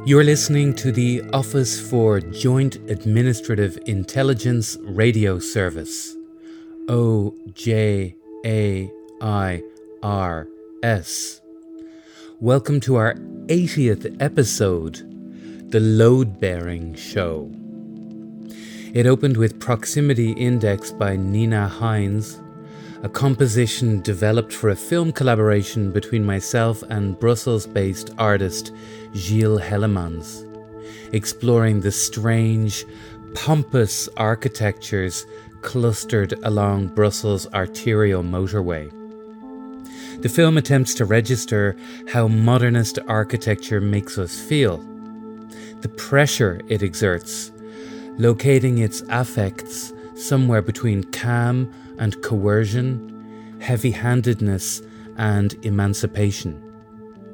You're listening to the Office for Joint Administrative Intelligence Radio Service, OJAIRS. Welcome to our 80th episode, The Load-Bearing Show. It opened with Proximity Index by Nina Hines, a composition developed for a film collaboration between myself and Brussels-based artist Gilles Hellemans, exploring the strange, pompous architectures clustered along Brussels' arterial motorway. The film attempts to register how modernist architecture makes us feel, the pressure it exerts, locating its affects somewhere between calm and coercion, heavy-handedness and emancipation.